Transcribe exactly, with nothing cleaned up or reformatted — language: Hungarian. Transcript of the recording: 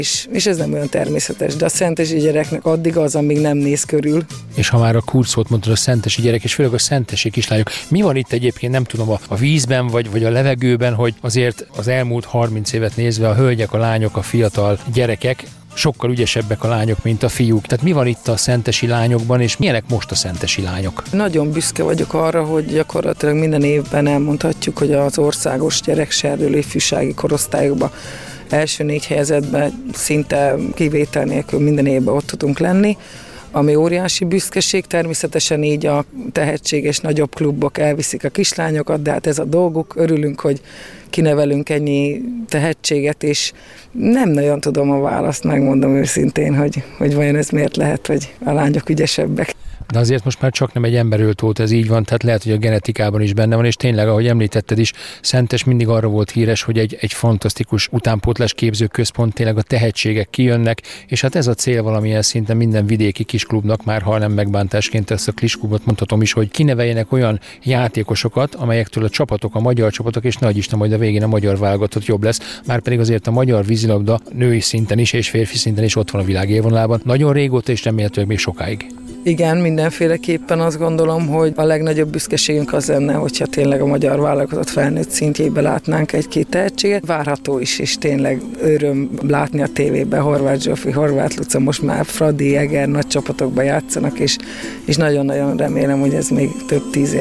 És, és ez nem olyan természetes, de a szentesi gyereknek addig az, amíg nem néz körül. És ha már a kulcsszót mondtad, a szentesi gyerek, és főleg a szentesi kislányok, mi van itt egyébként, nem tudom, a, a vízben, vagy, vagy a levegőben, hogy azért az elmúlt harminc évet nézve a hölgyek, a lányok, a fiatal gyerekek sokkal ügyesebbek a lányok, mint a fiúk. Tehát mi van itt a szentesi lányokban, és milyenek most a szentesi lányok? Nagyon büszke vagyok arra, hogy gyakorlatilag minden évben elmondhatjuk, hogy az országos gyerekserdülő ifjúsági korosztályokban első négy helyezetben szinte kivétel nélkül minden évben ott tudunk lenni, ami óriási büszkeség. Természetesen így a tehetséges nagyobb klubok elviszik a kislányokat, de hát ez a dolguk. Örülünk, hogy kinevelünk ennyi tehetséget, és nem nagyon tudom a választ, megmondom őszintén, hogy, hogy vajon ez miért lehet, hogy a lányok ügyesebbek. De azért most már csak nem egy emberöltót, ez így van, tehát lehet, hogy a genetikában is benne van, és tényleg, ahogy említetted is, Szentes mindig arra volt híres, hogy egy, egy fantasztikus utánpótlás képző központ, tényleg a tehetségek kijönnek, és hát ez a cél valamilyen szinten minden vidéki kisklubnak, már ha nem megbántásként ezt a kisklubot mondhatom is, hogy kineveljenek olyan játékosokat, amelyektől a csapatok, a magyar csapatok, és nagy Isten, majd a végén a magyar válogatott jobb lesz, már pedig azért a magyar vízilabda női szinten is és férfi szinten is ott van a világ élvonalában. Nagyon régóta és remélhetőleg még sokáig. Igen, mindenféleképpen azt gondolom, hogy a legnagyobb büszkeségünk az lenne, hogyha tényleg a magyar válogatott felnőtt szintjébe látnánk egy-két tehetséget. Várható is, és tényleg öröm látni a tévében Horváth Zsófi, Horváth Luca, most már Fradi, Eger nagy csapatokban játszanak, és, és nagyon-nagyon remélem, hogy ez még több tíz év